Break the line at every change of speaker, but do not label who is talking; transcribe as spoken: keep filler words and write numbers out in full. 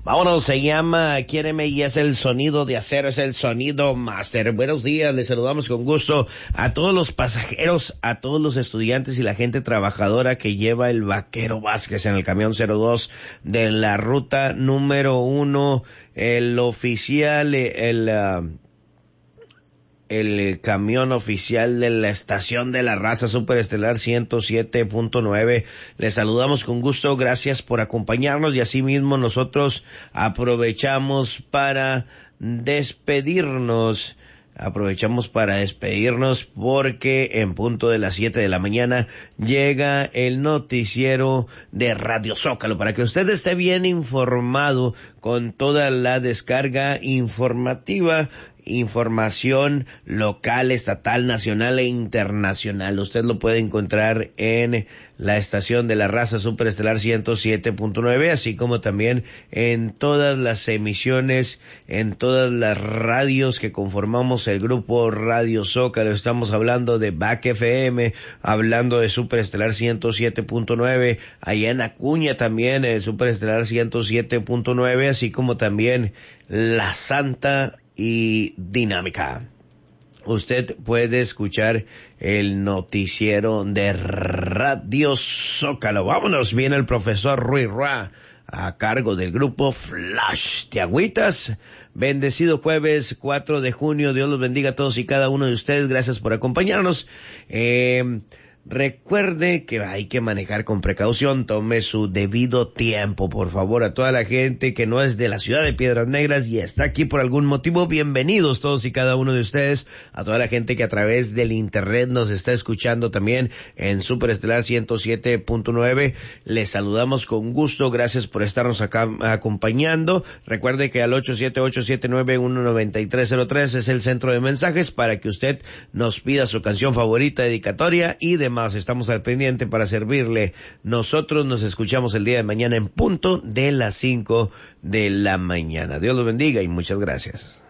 Vámonos, se llama Quiéreme y es el sonido de acero, es el sonido máster. Buenos días, les saludamos con gusto a todos los pasajeros, a todos los estudiantes y la gente trabajadora que lleva el Vaquero Vázquez en el camión cero dos de la ruta número uno, el oficial, el... Uh, el camión oficial de la estación de la raza superestelar ciento siete punto nueve. Les saludamos con gusto, gracias por acompañarnos y asimismo nosotros aprovechamos para despedirnos. Aprovechamos para despedirnos porque en punto de las siete de la mañana llega el noticiero de Radio Zócalo para que usted esté bien informado con toda la descarga informativa, información local, estatal, nacional e internacional. Usted lo puede encontrar en la estación de la raza superestelar ciento siete punto nueve, así como también en todas las emisiones, en todas las radios que conformamos el grupo Radio Zócalo. Estamos hablando de B A C F M, hablando de Superestelar ciento siete punto nueve, allá en Acuña también el Superestelar ciento siete punto nueve, así como también La Santa y Dinámica. Usted puede escuchar el noticiero de Radio Zócalo. Vámonos, viene el profesor Ruiz Ra a cargo del grupo Flash. ¿Te agüitas? Bendecido jueves cuatro de junio. Dios los bendiga a todos y cada uno de ustedes. Gracias por acompañarnos. Eh... Recuerde que hay que manejar con precaución, tome su debido tiempo, por favor. A toda la gente que no es de la ciudad de Piedras Negras y está aquí por algún motivo, bienvenidos todos y cada uno de ustedes. A toda la gente que a través del internet nos está escuchando también en Superestelar ciento siete punto nueve, les saludamos con gusto, gracias por estarnos acá acompañando. Recuerde que al ocho siete ocho siete nueve uno nueve tres cero tres es el centro de mensajes para que usted nos pida su canción favorita, dedicatoria y demás. Estamos al pendiente para servirle. Nosotros nos escuchamos el día de mañana en punto de las cinco de la mañana. Dios los bendiga y muchas gracias.